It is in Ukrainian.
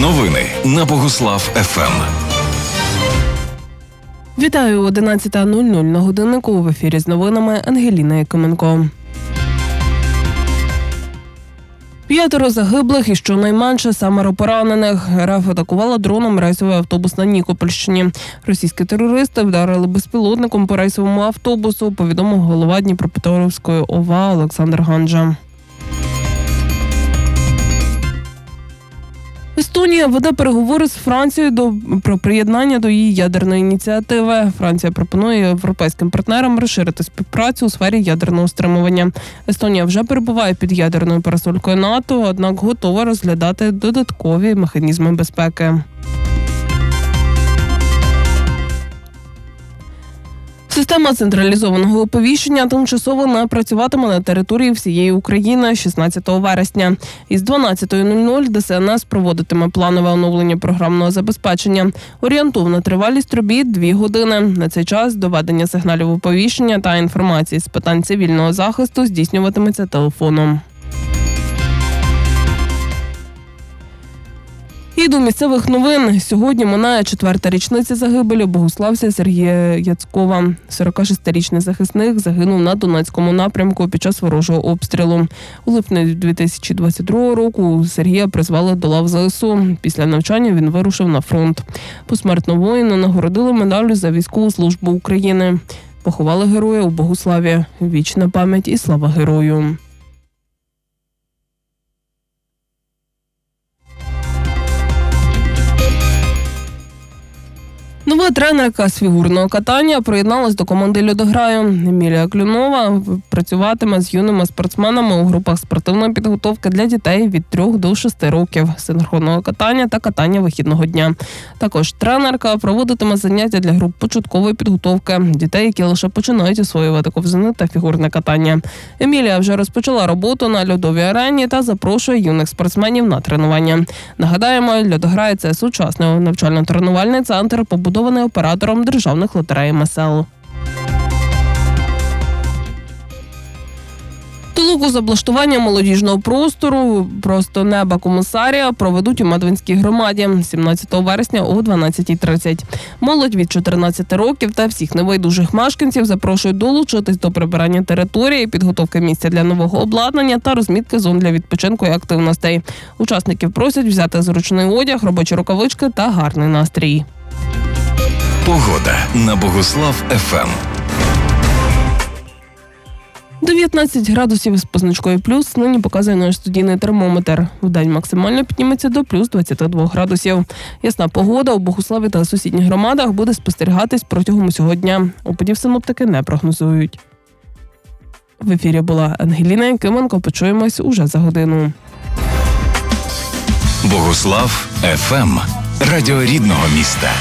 Новини на Богуслав ФМ. Вітаю, 11:00 на годиннику. В ефірі з новинами Ангеліна Якименко. 5 загиблих і щонайменше 7 поранених. РФ атакувала дроном рейсовий автобус на Нікопольщині. Російські терористи вдарили безпілотником по рейсовому автобусу, повідомив голова Дніпропетровської ОВА Олександр Ганджа. Естонія веде переговори з Францією про приєднання до її ядерної ініціативи. Франція пропонує європейським партнерам розширити співпрацю у сфері ядерного стримування. Естонія вже перебуває під ядерною парасолькою НАТО, однак готова розглядати додаткові механізми безпеки. Система централізованого оповіщення тимчасово не працюватиме на території всієї України 16 вересня. Із 12:00 ДСНС проводитиме планове оновлення програмного забезпечення. Орієнтовна тривалість робіт – 2 години. На цей час доведення сигналів оповіщення та інформації з питань цивільного захисту здійснюватиметься телефоном. І до місцевих новин. Сьогодні минає 4-та річниця загибелі богуславця Сергія Яцкова. 46-річний захисник загинув на Донецькому напрямку під час ворожого обстрілу. У липні 2022 року Сергія призвали до лав ЗСУ. Після навчання він вирушив на фронт. Посмертно воїна нагородили медаллю за військову службу України. Поховали героя у Богуславі. Вічна пам'ять і слава герою. Нова тренерка з фігурного катання приєдналась до команди льодограю. Емілія Клюнова працюватиме з юними спортсменами у групах спортивної підготовки для дітей від 3 до 6 років, синхронного катання та катання вихідного дня. Також тренерка проводитиме заняття для груп початкової підготовки, дітей, які лише починають освоювати ковзани та фігурне катання. Емілія вже розпочала роботу на льодовій арені та запрошує юних спортсменів на тренування. Нагадаємо, льодограй – це сучасний навчально-тренувальний центр, побудований оператором державних лотерей МСЛ. Толоку з облаштування молодіжного простору «Просто неба Комісарія» проведуть у Медвинській громаді 17 вересня о 12:30. Молодь від 14 років та всіх небайдужих мешканців запрошують долучитись до прибирання території, підготовки місця для нового обладнання та розмітки зон для відпочинку і активностей. Учасників просять взяти зручний одяг, робочі рукавички та гарний настрій. Погода на Богуслав ФМ. 19 градусів з позначкою плюс нині показує наш студійний термометр. Вдень максимально підніметься до плюс 22 градусів. Ясна погода у Богуславі та сусідніх громадах буде спостерігатись протягом усього дня. Опадів синоптики не прогнозують. В ефірі була Ангеліна Якименко. Почуємось уже за годину. Богуслав ФМ. Радіо рідного міста.